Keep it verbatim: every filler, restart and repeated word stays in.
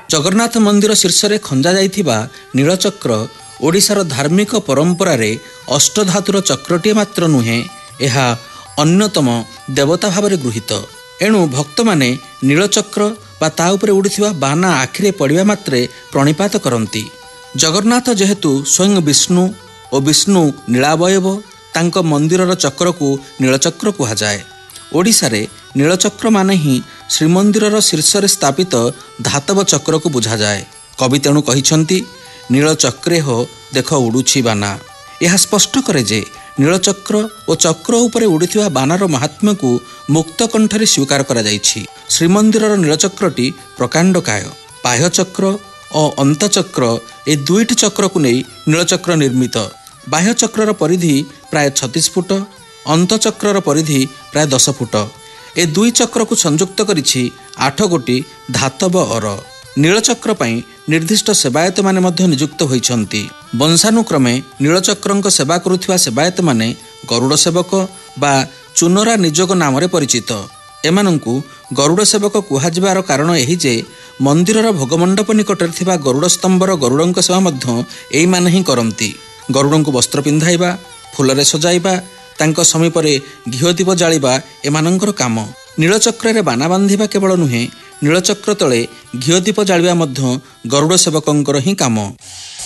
जगन्नाथ मंदिर शीर्ष में खंजा जाइथिबा नीलचक्र ओडिशार धार्मिक परंपरारे अष्टधातुर चक्रटीए मात्र नुहे, यह अन्यतम देवता भाव गृहीत। एणु भक्त माने नीलचक्र बा ता उपरे उड़िथिबा बाना आखिरे पड़िबा मात्रे प्रणिपात करती। जगन्नाथ जेहेतु स्वयं विष्णु और विष्णु नीलावयव, तांको मंदिरर चक्र को नीलचक्र कहुए। ओडिशा रे नीलचक्र माने ही श्रीमंदिरर शीर्ष रे स्थापित धातव चक्र को बुझा जाए। कवि तेणु कहिछंती नीलचक्रे हो देख उड़ुछि बाना। यह स्पष्ट करे जे नीलचक्र और चक्र उपरे उड़िथिबा बानार महात्म्य को मुक्त कंठरे स्वीकार करा जाइछि। श्रीमंदिरर नीलचक्रटी प्रकांडकाय। बाह्य चक्र और अंतचक्र ए दुईटी चक्र को नहीं नीलचक्र निर्मित। बाह्य चक्रर परिधि प्राय छत्तीस फुट, अंतचक्रर परिधि प्राय दस फुट। ए दुई चक्र को संयुक्त करिछि आठ गोटी धातव अर। नीलचक्र पई निर्दिष्ट सेवायत माने मध्य नियुक्त होइछंती। वंशानुक्रमे नीलचक्रंक सेवा करुथिबा सेवायत माने गरुड़ सेवक बा चुनरा निजोग नाम रे परिचित। एमानंकु गरुड़ सेवक कुहाजिबार कारण एही जे मंदिरर भोगमंडप निकटरे थिबा गरुड़ स्तंभर गरुड़ंक सेवा मध्य एई माने ही करंती। गरुड़ंकु वस्त्र पिंधाइबा, फुलरे सजाइबा, तांको समीपरे घिओ दीप जालिबा एमानंकर काम। नीलचक्र बाना बांधिबा केवल नुहे, नीलचक्र तले घिओ दीप जालिबा मध्य गरुड़ सेवकंकर ही काम।